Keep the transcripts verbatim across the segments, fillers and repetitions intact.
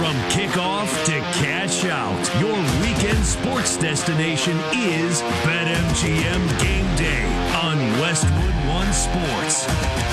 From kickoff to cash out, your weekend sports destination is BetMGM Game Day on Westwood One Sports.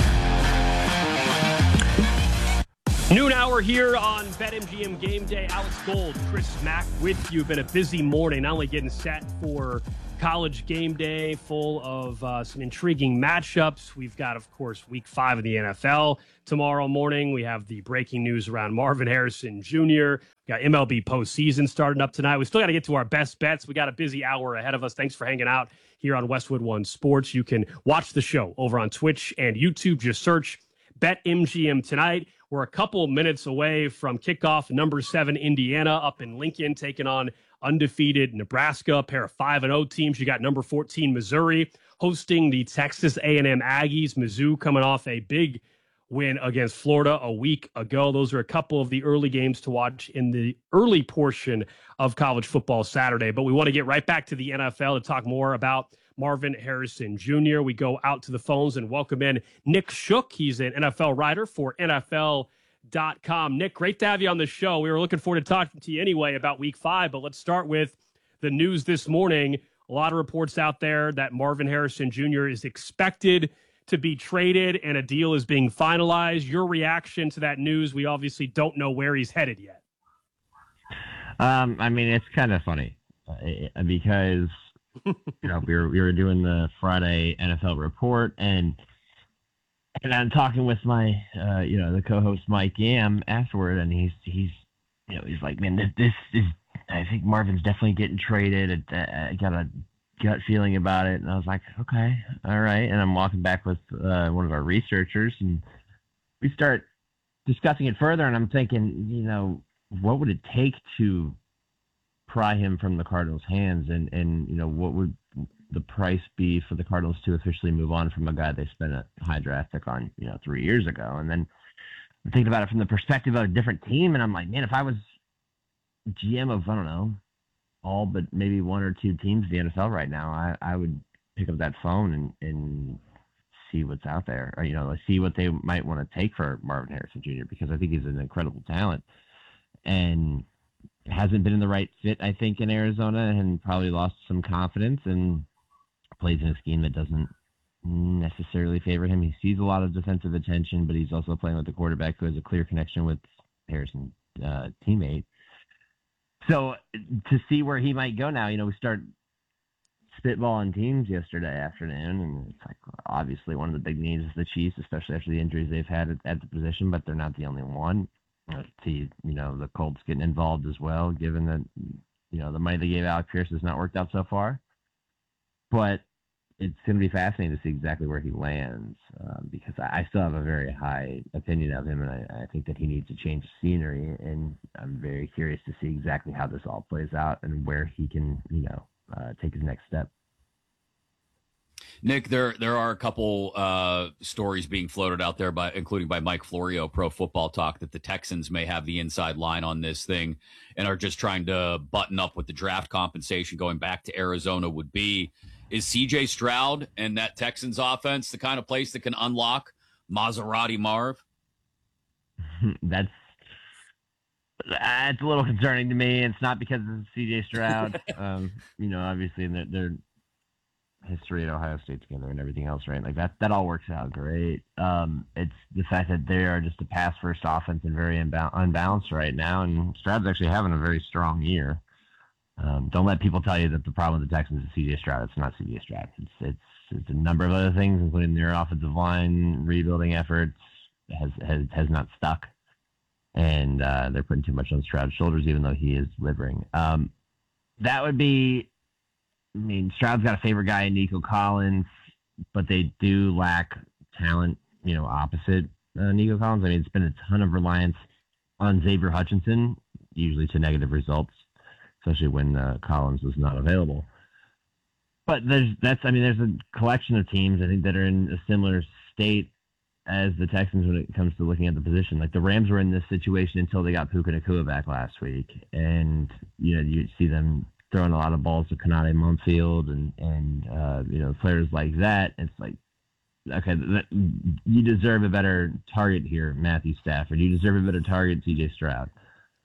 Noon hour here on BetMGM Game Day. Alex Gold, Chris Mack with you. Been a busy morning, not only getting set for college game day, full of uh, some intriguing matchups. We've got, of course, week five of the N F L tomorrow morning. We have the breaking news around Marvin Harrison Junior We got M L B postseason starting up tonight. We still got to get to our best bets. We got a busy hour ahead of us. Thanks for hanging out here on Westwood One Sports. You can watch the show over on Twitch and YouTube. Just search BetMGM tonight. We're a couple minutes away from kickoff. Number seven, Indiana, up in Lincoln, taking on undefeated Nebraska, a pair of five and oh teams. You got number fourteen, Missouri, hosting the Texas A and M Aggies. Mizzou coming off a big win against Florida a week ago. Those are a couple of the early games to watch in the early portion of college football Saturday. But we want to get right back to the N F L to talk more about Marvin Harrison Junior We go out to the phones and welcome in Nick Shook. He's an N F L writer for N F L dot com. Nick, great to have you on the show. We were looking forward to talking to you anyway about week five, but let's start with the news this morning. A lot of reports out there that Marvin Harrison Junior is expected to be traded and a deal is being finalized. Your reaction to that news? We obviously don't know where he's headed yet. Um, I mean, it's kind of funny uh, because you know we were we were doing the Friday N F L report, and and I'm talking with my uh, you know the co-host Mike Yam afterward, and he's he's you know he's like, man, this, this is I think Marvin's definitely getting traded. I, I got a gut feeling about it, and I was like, okay, all right. And I'm walking back with uh, one of our researchers, and we start discussing it further, and I'm thinking, you know, what would it take to pry him from the Cardinals' hands, and and you know what would the price be for the Cardinals to officially move on from a guy they spent a high draft pick on, you know, three years ago? And then I'm thinking about it from the perspective of a different team, and I'm like, man, if I was G M of, I don't know, all but maybe one or two teams in the N F L right now, I, I would pick up that phone and, and see what's out there, or, you know, see what they might want to take for Marvin Harrison Junior, because I think he's an incredible talent and hasn't been in the right fit, I think, in Arizona, and probably lost some confidence and plays in a scheme that doesn't necessarily favor him. He sees a lot of defensive attention, but he's also playing with a quarterback who has a clear connection with Harrison's uh, teammate. So to see where he might go now, you know, we start spitballing teams yesterday afternoon, and it's like, obviously one of the big needs is the Chiefs, especially after the injuries they've had at, at the position, but they're not the only one. Uh, see, you know, the Colts getting involved as well, given that, you know, the money they gave Alec Pierce has not worked out so far. But it's going to be fascinating to see exactly where he lands, um, because I, I still have a very high opinion of him, and I, I think that he needs to change the scenery, and I'm very curious to see exactly how this all plays out and where he can, you know, uh, take his next step. Nick, there there are a couple uh, stories being floated out there, by including by Mike Florio, Pro Football Talk, that the Texans may have the inside line on this thing and are just trying to button up what the draft compensation going back to Arizona would be. Is C J Stroud and that Texans offense the kind of place that can unlock Maserati Marv? That's that's a little concerning to me. It's not because of C J Stroud. um, you know, obviously their, their history at Ohio State together and everything else, right? Like that, that all works out great. Um, it's the fact that they are just a pass-first offense and very unba- unbalanced right now, and Stroud's actually having a very strong year. Um, don't let people tell you that the problem with the Texans is C J Stroud. It's not C J Stroud. It's it's it's a number of other things, including their offensive line rebuilding efforts has has has not stuck, and uh, they're putting too much on Stroud's shoulders, even though he is delivering. Um, that would be. I mean, Stroud's got a favorite guy in Nico Collins, but they do lack talent, you know, opposite uh, Nico Collins. I mean, it's been a ton of reliance on Xavier Hutchinson, usually to negative results, especially when uh, Collins was not available. But there's that's I mean, there's a collection of teams, I think, that are in a similar state as the Texans when it comes to looking at the position. Like the Rams were in this situation until they got Puka Nacua back last week, and you know, you see them throwing a lot of balls to Kanade Monfield and, and uh, you know, players like that. It's like, okay, that, you deserve a better target here, Matthew Stafford. You deserve a better target, C J Stroud.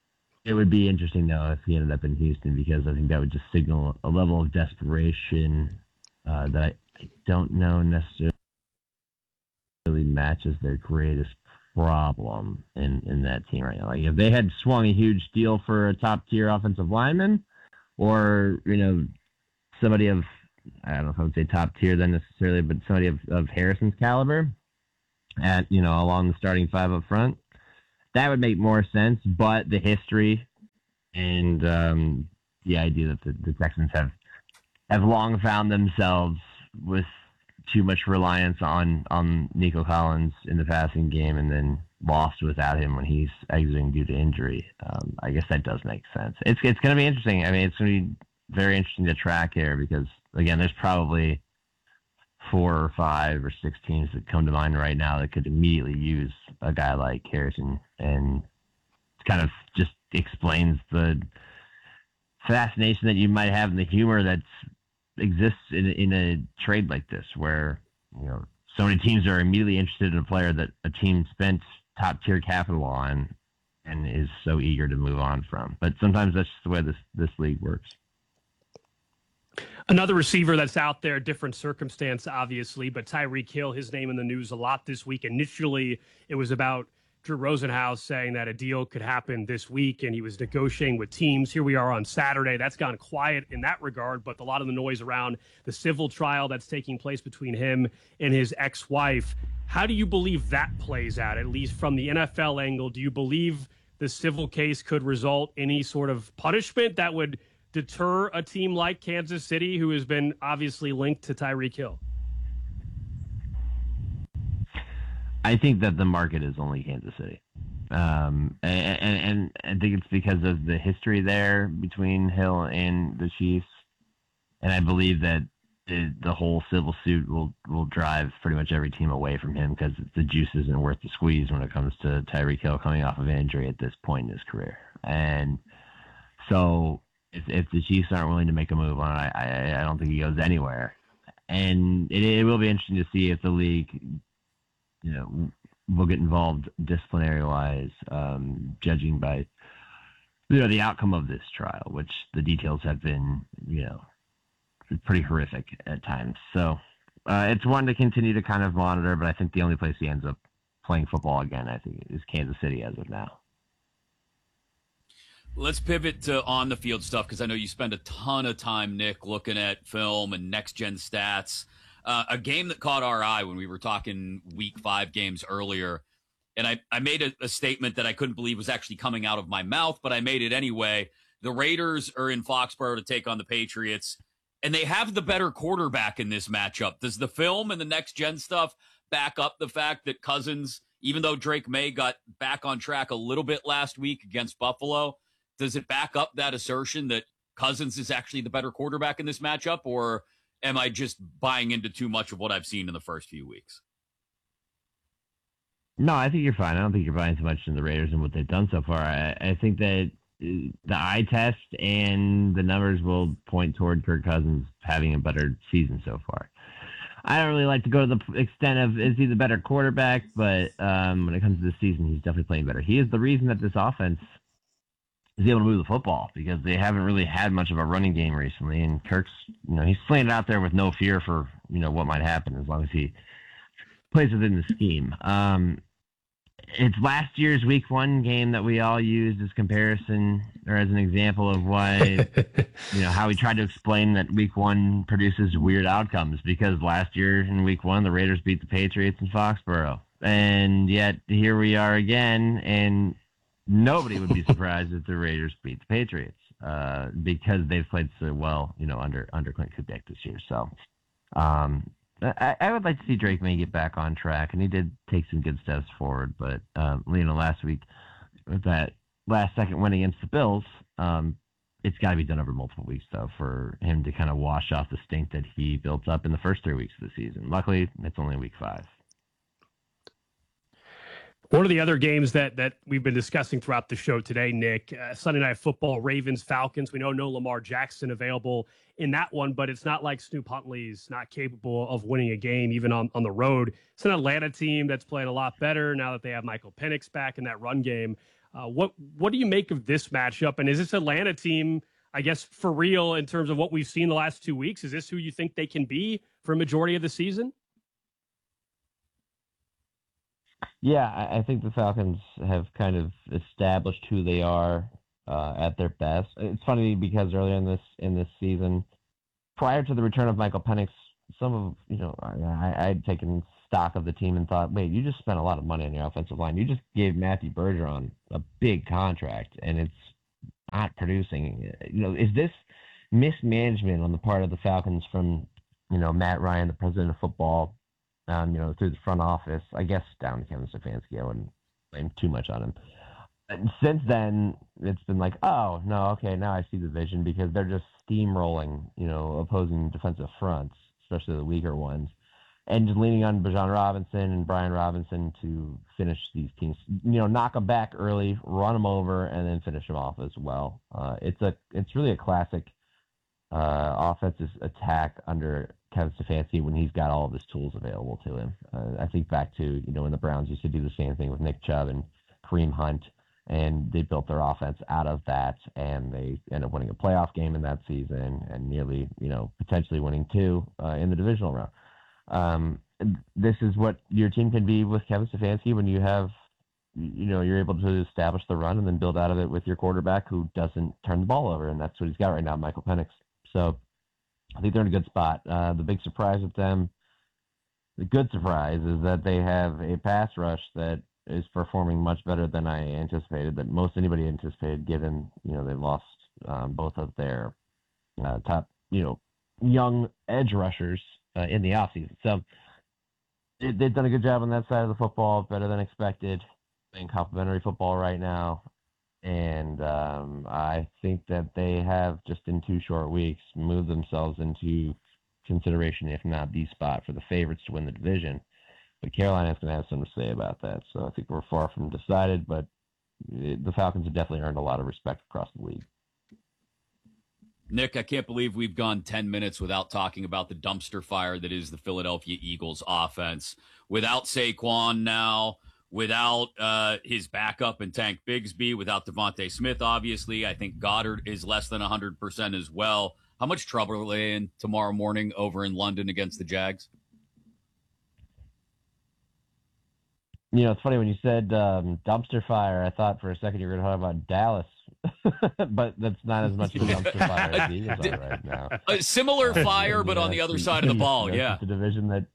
it would be interesting, though, if he ended up in Houston, because I think that would just signal a level of desperation uh, that I, I don't know necessarily matches their greatest problem in, in that team right now. Like, if they had swung a huge deal for a top-tier offensive lineman, or, you know, somebody of, I don't know if I would say top-tier then necessarily, but somebody of, of Harrison's caliber at, you know, along the starting five up front, that would make more sense. But the history and um, the idea that the, the Texans have have long found themselves with too much reliance on, on Nico Collins in the passing game and then lost without him when he's exiting due to injury. Um, I guess that does make sense. It's it's going to be interesting. I mean, it's going to be very interesting to track here because, again, there's probably four or five or six teams that come to mind right now that could immediately use a guy like Harrison, and it kind of just explains the fascination that you might have and the humor that exists in in a trade like this, where, you know, so many teams are immediately interested in a player that a team spent top tier capital on and is so eager to move on from. But sometimes that's just the way this this league works. Another receiver that's out there, different circumstance, obviously, but Tyreek Hill, his name in the news a lot this week. Initially, it was about Drew Rosenhaus saying that a deal could happen this week, and he was negotiating with teams. Here we are on Saturday. That's gone quiet in that regard, but a lot of the noise around the civil trial that's taking place between him and his ex-wife. How do you believe that plays out, at least from the N F L angle? Do you believe the civil case could result in any sort of punishment that would deter a team like Kansas City, who has been obviously linked to Tyreek Hill? I think that the market is only Kansas City. Um, and, and, and I think it's because of the history there between Hill and the Chiefs. And I believe that the, the whole civil suit will, will drive pretty much every team away from him, because the juice isn't worth the squeeze when it comes to Tyreek Hill coming off of an injury at this point in his career. And so if, if the Chiefs aren't willing to make a move on it, I, I don't think he goes anywhere. And it, it will be interesting to see if the league, you know, will get involved disciplinary-wise, um, judging by, you know, the outcome of this trial, which the details have been, you know, pretty horrific at times. So uh, it's one to continue to kind of monitor, but I think the only place he ends up playing football again, I think, is Kansas City as of now. Let's pivot to on-the-field stuff, because I know you spend a ton of time, Nick, looking at film and next-gen stats. Uh, a game that caught our eye when we were talking week five games earlier, and I, I made a, a statement that I couldn't believe was actually coming out of my mouth, but I made it anyway. The Raiders are in Foxborough to take on the Patriots, and they have the better quarterback in this matchup. Does the film and the next-gen stuff back up the fact that Cousins, even though Drake May got back on track a little bit last week against Buffalo, does it back up that assertion that Cousins is actually the better quarterback in this matchup, or am I just buying into too much of what I've seen in the first few weeks? No, I think you're fine. I don't think you're buying too much in the Raiders and what they've done so far. I, I think that the eye test and the numbers will point toward Kirk Cousins having a better season so far. I don't really like to go to the extent of is he the better quarterback, but um, when it comes to this season, he's definitely playing better. He is the reason that this offense is able to move the football, because they haven't really had much of a running game recently, and Kirk's, you know, he's playing it out there with no fear for, you know, what might happen as long as he plays within the scheme. Um, it's last year's week one game that we all used as comparison or as an example of why, you know, how we tried to explain that week one produces weird outcomes, because last year in week one, the Raiders beat the Patriots in Foxborough. And yet here we are again, and nobody would be surprised if the Raiders beat the Patriots uh, because they've played so well, you know, under under Clint Kubiak this year. So um, I, I would like to see Drake May get back on track, and he did take some good steps forward. But um, you know, last week with that last second win against the Bills, um, it's got to be done over multiple weeks, though, for him to kind of wash off the stink that he built up in the first three weeks of the season. Luckily, it's only week five. One of the other games that that we've been discussing throughout the show today, Nick, uh, Sunday Night Football, Ravens, Falcons. We know no Lamar Jackson available in that one, but it's not like Snoop Huntley's not capable of winning a game, even on, on the road. It's an Atlanta team that's playing a lot better now that they have Michael Penix back in that run game. Uh, what what do you make of this matchup? And is this Atlanta team, I guess, for real in terms of what we've seen the last two weeks? Is this who you think they can be for a majority of the season? Yeah, I, I think the Falcons have kind of established who they are uh, at their best. It's funny because earlier in this in this season, prior to the return of Michael Penix, some of you know I, I'd taken stock of the team and thought, wait, you just spent a lot of money on your offensive line. You just gave Matthew Bergeron a big contract, and it's not producing. You know, is this mismanagement on the part of the Falcons from, you know, Matt Ryan, the president of football, um, you know, through the front office? I guess down to Kevin Stefanski. I wouldn't blame too much on him. And since then, it's been like, oh, no, okay, now I see the vision, because they're just steamrolling, you know, opposing defensive fronts, especially the weaker ones, and just leaning on Bijan Robinson and Brian Robinson to finish these teams. You know, knock them back early, run them over, and then finish them off as well. Uh, it's a, it's really a classic uh, offensive attack under Kevin Stefanski when he's got all of his tools available to him. Uh, I think back to, you know, when the Browns used to do the same thing with Nick Chubb and Kareem Hunt, and they built their offense out of that, and they ended up winning a playoff game in that season and nearly, you know, potentially winning two uh, in the divisional round. Um, this is what your team can be with Kevin Stefanski when you have, you know, you're able to establish the run and then build out of it with your quarterback who doesn't turn the ball over, and that's what he's got right now, Michael Penix. So I think they're in a good spot. Uh, the big surprise with them, the good surprise, is that they have a pass rush that is performing much better than I anticipated, that most anybody anticipated, given, you know, they lost um, both of their uh, top, you know, young edge rushers Uh, in the offseason. So it, they've done a good job on that side of the football, better than expected, playing complementary football right now. And um, I think that they have, just in two short weeks, moved themselves into consideration, if not the spot, for the favorites to win the division. But Carolina is going to have something to say about that. So I think we're far from decided, but it, the Falcons have definitely earned a lot of respect across the league. Nick, I can't believe we've gone ten minutes without talking about the dumpster fire that is the Philadelphia Eagles offense. Without Saquon now, without uh, his backup and Tank Bigsby, without Devontae Smith, obviously. I think Goddard is less than one hundred percent as well. How much trouble are they in tomorrow morning over in London against the Jags? You know, it's funny when you said um, dumpster fire, I thought for a second you were going to talk about Dallas. But that's not as much of a dumpster fire as the Eagles are right now. A similar fire, uh, but on the other side of the ball, yeah. It's a division that...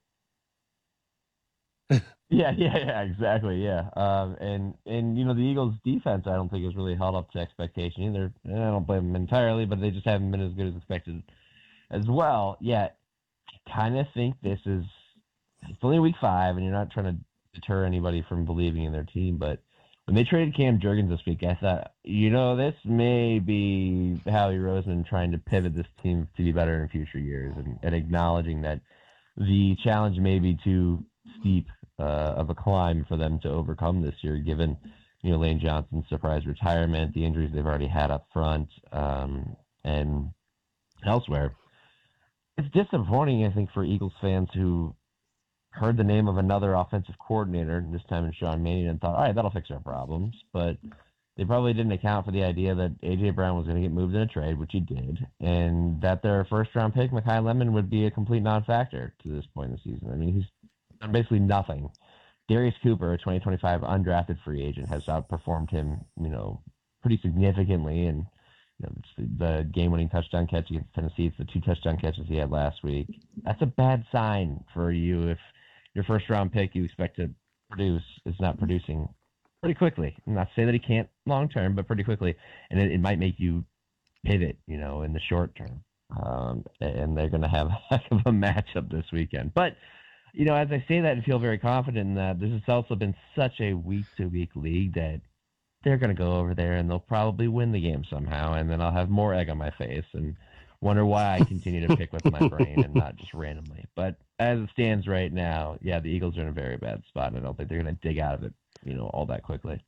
yeah, yeah, yeah, exactly, yeah. Um, and, and, you know, the Eagles' defense, I don't think, has really held up to expectation either. And I don't blame them entirely, but they just haven't been as good as expected as well. Yeah, I kind of think this is... It's only week five, and you're not trying to deter anybody from believing in their team, but when they traded Cam Jurgens this week, I thought, you know, this may be Howie Roseman trying to pivot this team to be better in future years, and, and acknowledging that the challenge may be too steep uh, of a climb for them to overcome this year, given, you know, Lane Johnson's surprise retirement, the injuries they've already had up front, um, and elsewhere. It's disappointing, I think, for Eagles fans who heard the name of another offensive coordinator, this time in Sean Mannion, and thought, all right, that'll fix our problems. But they probably didn't account for the idea that A J. Brown was going to get moved in a trade, which he did, and that their first-round pick, Mekhi Lemon, would be a complete non-factor to this point in the season. I mean, he's done basically nothing. Darius Cooper, a twenty twenty-five undrafted free agent, has outperformed him, you know, pretty significantly, and you know, it's the game-winning touchdown catch against Tennessee, it's the two touchdown catches he had last week. That's a bad sign for you if your first-round pick you expect to produce is not producing pretty quickly. I'm not saying that he can't long-term, but pretty quickly. And it, it might make you pivot, you know, in the short term. Um, and they're going to have a heck of a matchup this weekend. But, you know, as I say that, I feel very confident in that this has also been such a week-to-week league that they're going to go over there and they'll probably win the game somehow. And then I'll have more egg on my face and wonder why I continue to pick with my brain and not just randomly. But as it stands right now, yeah, the Eagles are in a very bad spot, and I don't think they're going to dig out of it, you know, all that quickly.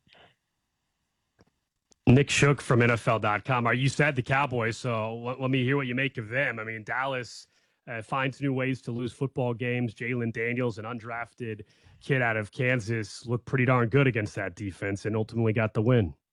Nick Shook from N F L dot com. Are you said the Cowboys, so let, let me hear what you make of them. I mean, Dallas uh, finds new ways to lose football games. Jalen Daniels, an undrafted kid out of Kansas, looked pretty darn good against that defense and ultimately got the win.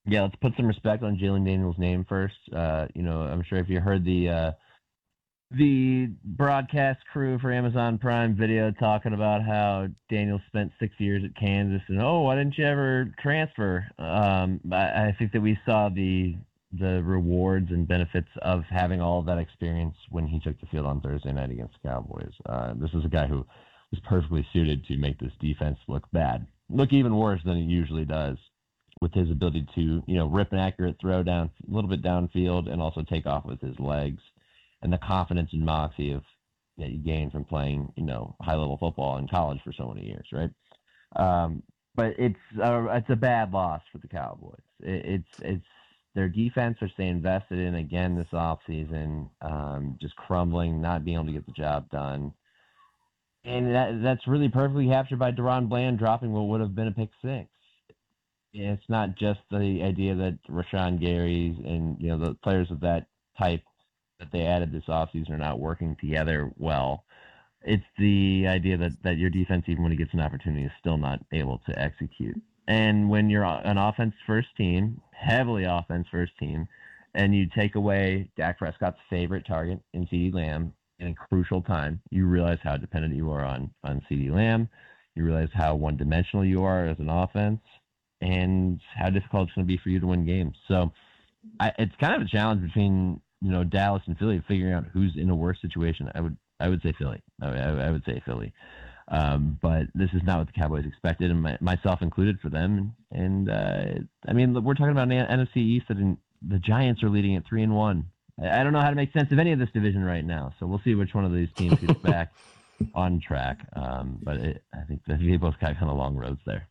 Yeah, let's put some respect on Jalen Daniels' name first. Uh, you know, I'm sure if you heard the uh, the broadcast crew for Amazon Prime Video talking about how Daniels spent six years at Kansas and, oh, why didn't you ever transfer? Um, I, I think that we saw the the rewards and benefits of having all of that experience when he took the field on Thursday night against the Cowboys. Uh, this is a guy who was perfectly suited to make this defense look bad, look even worse than it usually does, with his ability to, you know, rip an accurate throw down a little bit downfield and also take off with his legs, and the confidence and moxie of that you gain from playing, you know, high level football in college for so many years, right? Um, but it's uh, it's a bad loss for the Cowboys. It, it's it's their defense, which they invested in again this offseason, um, just crumbling, not being able to get the job done. And that, that's really perfectly captured by Deron Bland dropping what would have been a pick six. It's not just the idea that Rashawn Gary and, you know, the players of that type that they added this offseason are not working together well. It's the idea that, that your defense, even when it gets an opportunity, is still not able to execute. And when you're an offense first team, heavily offense first team, and you take away Dak Prescott's favorite target in CeeDee Lamb in a crucial time, you realize how dependent you are on, on CeeDee Lamb. You realize how one-dimensional you are as an offense, and how difficult it's going to be for you to win games. So I, it's kind of a challenge between, you know, Dallas and Philly, figuring out who's in a worse situation. I would I would say Philly. I, I, I would say Philly. Um, but this is not what the Cowboys expected, and my, myself included for them. And, uh, I mean, we're talking about an N F C East that in, the Giants are leading at three and one. I, I don't know how to make sense of any of this division right now. So we'll see which one of these teams gets back on track. Um, but it, I think they both got kind of long roads there.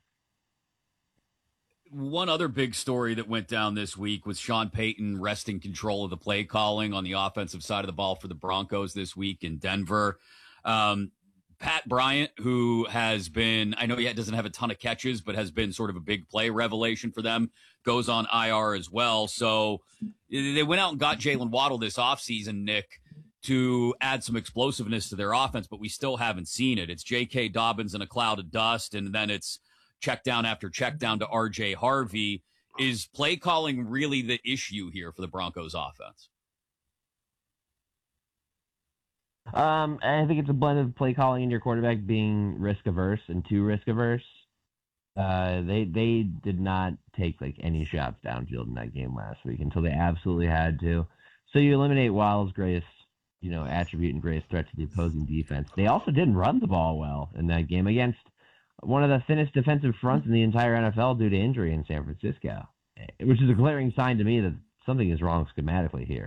One other big story that went down this week was Sean Payton wresting control of the play calling on the offensive side of the ball for the Broncos this week in Denver. Um, Pat Bryant, who has been, I know he doesn't have a ton of catches, but has been sort of a big play revelation for them, goes on I R as well. So they went out and got Jalen Waddle this offseason, Nick, to add some explosiveness to their offense, but we still haven't seen it. It's J K. Dobbins in a cloud of dust, and then it's check down after check down to R J Harvey. Is play calling really the issue here for the Broncos offense? Um, I think it's a blend of play calling and your quarterback being risk averse and too risk averse. Uh, they they did not take like any shots downfield in that game last week until they absolutely had to. So you eliminate Waddle's greatest, you know, attribute and greatest threat to the opposing defense. They also didn't run the ball well in that game against one of the thinnest defensive fronts in the entire N F L due to injury in San Francisco, which is a glaring sign to me that something is wrong schematically here.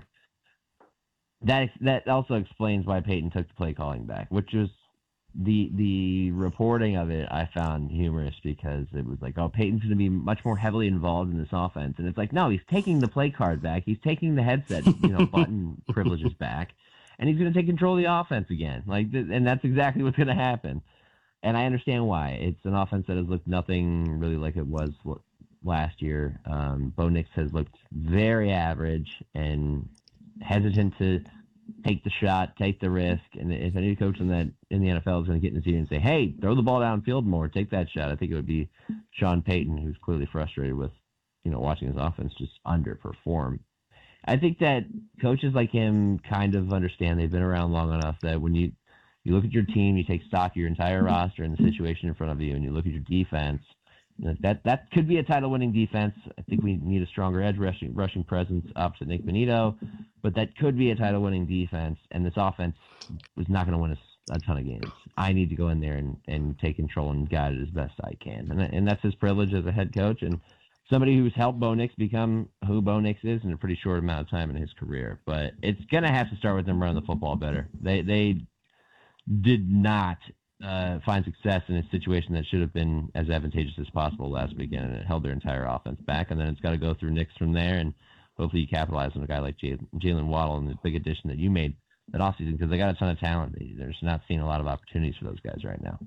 That that also explains why Payton took the play calling back, which was the the reporting of it I found humorous because it was like, oh, Payton's going to be much more heavily involved in this offense, and it's like, no, he's taking the play card back, he's taking the headset, you know, button privileges back, and he's going to take control of the offense again. Like, and that's exactly what's going to happen. And I understand why. It's an offense that has looked nothing really like it was last year. Um, Bo Nix has looked very average and hesitant to take the shot, take the risk. And if any coach in that in the N F L is going to get in his ear and say, hey, throw the ball downfield more, take that shot, I think it would be Sean Payton, who's clearly frustrated with, you know, watching his offense just underperform. I think that coaches like him kind of understand. They've been around long enough that when you You look at your team, you take stock of your entire roster and the situation in front of you, and you look at your defense. You know, that that could be a title-winning defense. I think we need a stronger edge rushing, rushing presence opposite Nick Bonito, but that could be a title-winning defense, and this offense is not going to win us a ton of games. I need to go in there and, and take control and guide it as best I can, and and that's his privilege as a head coach and somebody who's helped Bo Nix become who Bo Nix is in a pretty short amount of time in his career. But it's going to have to start with them running the football better. They they did not uh, find success in a situation that should have been as advantageous as possible last weekend, and it held their entire offense back. And then it's got to go through Nix from there, and hopefully you capitalize on a guy like Jalen Waddle and the big addition that you made that offseason, because they got a ton of talent. They're just not seeing a lot of opportunities for those guys right now.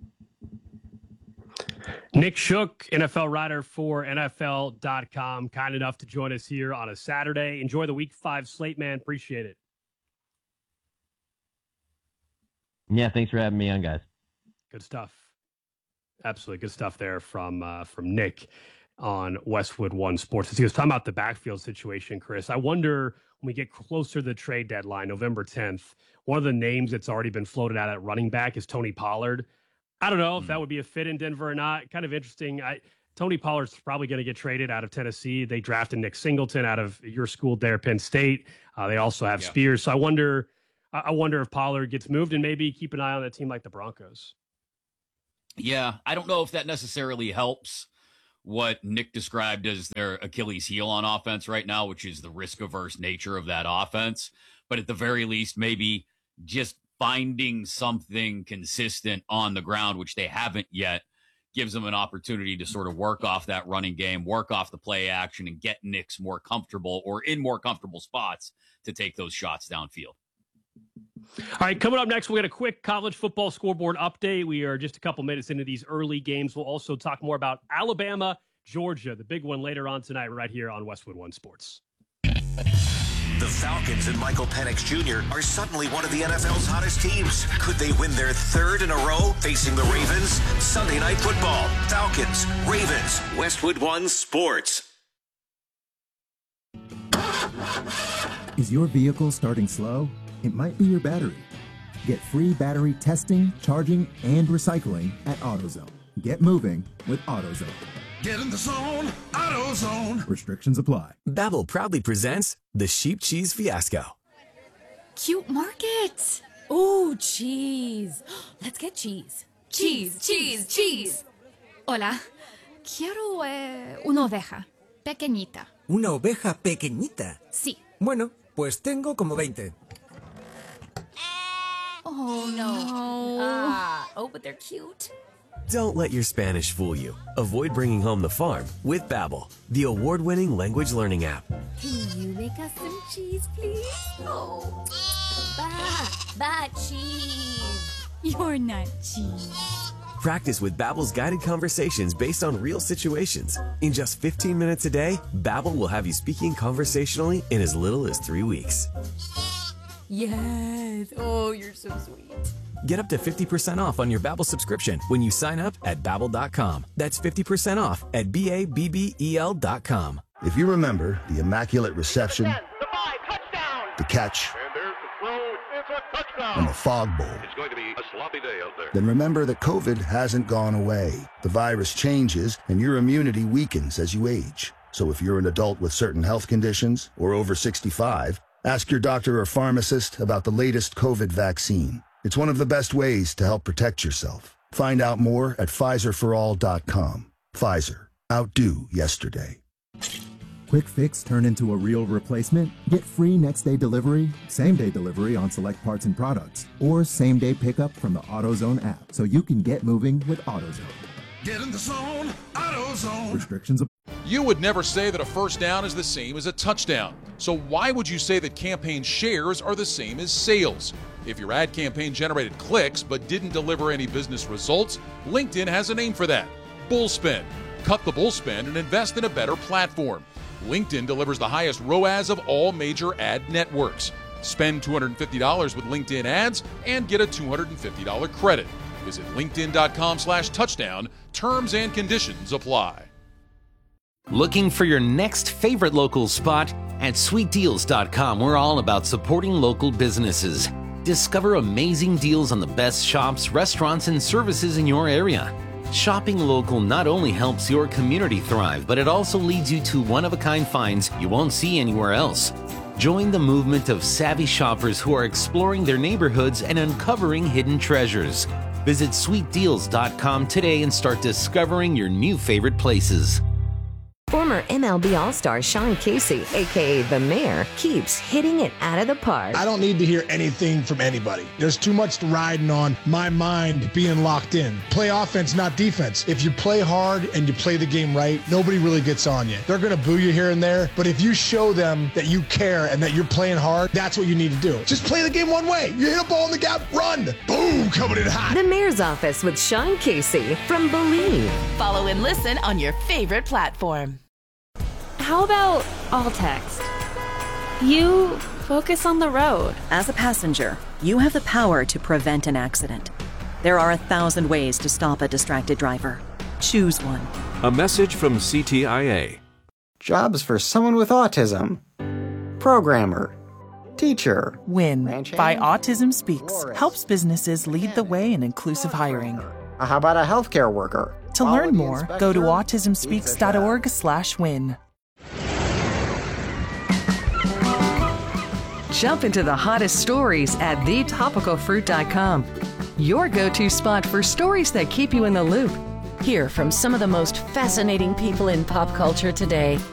Nick Shook, N F L writer for N F L dot com, kind enough to join us here on a Saturday. Enjoy the week five slate, man. Appreciate it. Yeah, thanks for having me on, guys. Good stuff. Absolutely good stuff there from uh, from Nick. on Westwood One Sports. He was talking about the backfield situation, Chris. I wonder when we get closer to the trade deadline, November tenth, one of the names that's already been floated out at running back is Tony Pollard. I don't know if that would be a fit in Denver or not. Kind of interesting. I, Tony Pollard's probably going to get traded out of Tennessee. They drafted Nick Singleton out of your school there, Penn State. Uh, they also have yeah. Spears. So I wonder, I wonder if Pollard gets moved, and maybe keep an eye on a team like the Broncos. Yeah, I don't know if that necessarily helps what Nick described as their Achilles heel on offense right now, which is the risk-averse nature of that offense. But at the very least, maybe just finding something consistent on the ground, which they haven't yet, gives them an opportunity to sort of work off that running game, work off the play action, and get Knicks more comfortable or in more comfortable spots to take those shots downfield. All right, coming up next, we got a quick college football scoreboard update. We are just a couple minutes into these early games. We'll also talk more about Alabama, Georgia, the big one later on tonight right here on Westwood One Sports. The Falcons and Michael Penix Junior are suddenly one of the N F L's hottest teams. Could they win their third in a row facing the Ravens? Sunday Night Football. Falcons, Ravens, Westwood One Sports. Is your vehicle starting slow? It might be your battery. Get free battery testing, charging, and recycling at AutoZone. Get moving with AutoZone. Get in the zone, AutoZone. Restrictions apply. Babbel proudly presents the Sheep Cheese Fiasco. Cute market. Ooh, cheese. Let's get cheese. Cheese, cheese, cheese. Hola. Quiero eh, una oveja pequeñita. ¿Una oveja pequeñita? Sí. Bueno, pues tengo como veinte. Oh, no. Ah, oh, but they're cute. Don't let your Spanish fool you. Avoid bringing home the farm with Babbel, the award-winning language learning app. Can you make us some cheese, please? Oh, bah, bah, cheese. You're not cheese. Practice with Babbel's guided conversations based on real situations. In just fifteen minutes a day, Babbel will have you speaking conversationally in as little as three weeks. Yes. Oh, you're so sweet. Get up to fifty percent off on your Babbel subscription when you sign up at Babbel dot com. That's fifty percent off at B A B B E L dot com. If you remember the immaculate reception, the five, touchdown. the catch, and there's the throw, it's a touchdown. and the fog bowl, it's going to be a sloppy day out there. Then remember that COVID hasn't gone away. The virus changes and your immunity weakens as you age. So if you're an adult with certain health conditions or over sixty-five, ask your doctor or pharmacist about the latest COVID vaccine. It's one of the best ways to help protect yourself. Find out more at Pfizer for all dot com. Pfizer. Outdo yesterday. Quick fix turn into a real replacement? Get free next day delivery, same day delivery on select parts and products, or same day pickup from the AutoZone app so you can get moving with AutoZone. Get in the zone, AutoZone. Restrictions apply. You would never say that a first down is the same as a touchdown. So why would you say that campaign shares are the same as sales? If your ad campaign generated clicks but didn't deliver any business results, LinkedIn has a name for that. Bullspend. Cut the bullspend and invest in a better platform. LinkedIn delivers the highest R O A S of all major ad networks. Spend two hundred fifty dollars with LinkedIn ads and get a two hundred fifty dollars credit. Visit linkedin.com slash touchdown. Terms and conditions apply. Looking for your next favorite local spot? At sweet deals dot com, we're all about supporting local businesses. Discover amazing deals on the best shops, restaurants, and services in your area. Shopping local not only helps your community thrive, but it also leads you to one-of-a-kind finds you won't see anywhere else. Join the movement of savvy shoppers who are exploring their neighborhoods and uncovering hidden treasures. Visit sweet deals dot com today and start discovering your new favorite places. Former M L B All-Star Sean Casey, a k a. The Mayor, keeps hitting it out of the park. I don't need to hear anything from anybody. There's too much riding on my mind being locked in. Play offense, not defense. If you play hard and you play the game right, nobody really gets on you. They're going to boo you here and there, but if you show them that you care and that you're playing hard, that's what you need to do. Just play the game one way. You hit a ball in the gap, run. Boom, coming in hot. The Mayor's Office with Sean Casey from Believe. Follow and listen on your favorite platform. How about all text? You focus on the road. As a passenger, you have the power to prevent an accident. There are a thousand ways to stop a distracted driver. Choose one. A message from C T I A. Jobs for someone with autism. Programmer. Teacher. WIN by Autism Speaks helps businesses lead the way in inclusive hiring. How about a healthcare worker? To learn more, go to autism speaks dot org slash win. Jump into the hottest stories at the topical fruit dot com. Your go-to spot for stories that keep you in the loop. Hear from some of the most fascinating people in pop culture today